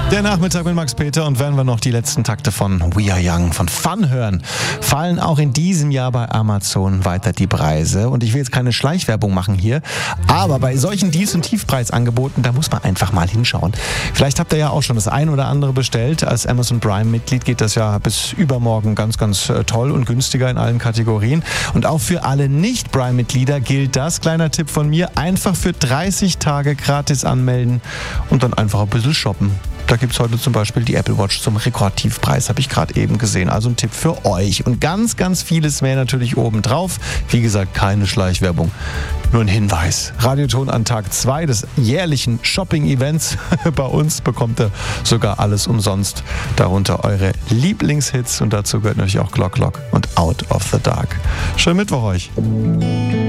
Der Nachmittag mit Max Peter, und wenn wir noch die letzten Takte von We Are Young von Fun hören, fallen auch in diesem Jahr bei Amazon weiter die Preise. Und ich will jetzt keine Schleichwerbung machen hier, aber bei solchen Deals- und Tiefpreisangeboten, da muss man einfach mal hinschauen. Vielleicht habt ihr ja auch schon das ein oder andere bestellt. Als Amazon Prime-Mitglied geht das ja bis übermorgen ganz, ganz toll und günstiger in allen Kategorien. Und auch für alle Nicht-Prime-Mitglieder gilt das, kleiner Tipp von mir, einfach für 30 Tage gratis anmelden und dann einfach ein bisschen shoppen. Da gibt es heute zum Beispiel die Apple Watch zum Rekordtiefpreis, habe ich gerade eben gesehen. Also ein Tipp für euch. Und ganz, ganz vieles mehr natürlich obendrauf. Wie gesagt, keine Schleichwerbung. Nur ein Hinweis. Radioton an Tag 2 des jährlichen Shopping-Events. Bei uns bekommt ihr sogar alles umsonst. Darunter eure Lieblingshits. Und dazu gehört natürlich auch Glock Glock und Out of the Dark. Schönen Mittwoch euch.